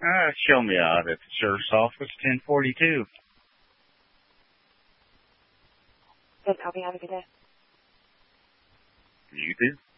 Show me out at the sheriff's office, 1042. Good copy. Have a good day. You too.